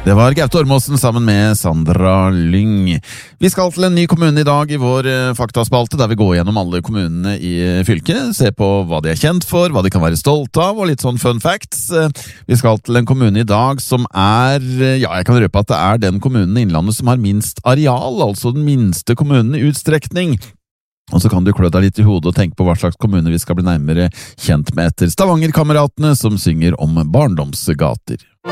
Det var Gaute Ormåsen sammen med Sandra Lyng. Vi skal til en ny kommune i dag i vår faktaspalte, der vi går gjennom alle kommunene i fylket, ser på hva de er kjent for, hva de kan være stolt av, og litt sånn fun facts. Vi skal til en kommune i dag som er, ja, jeg kan røpe at det er den kommunen i Innlandet som har minst areal, altså den minste kommunen i utstrekning. Og så kan du klø deg litt i hodet og tenke på hva slags kommune vi skal bli nærmere kjent med etter Stavanger-kameratene, som synger om barndomsgater.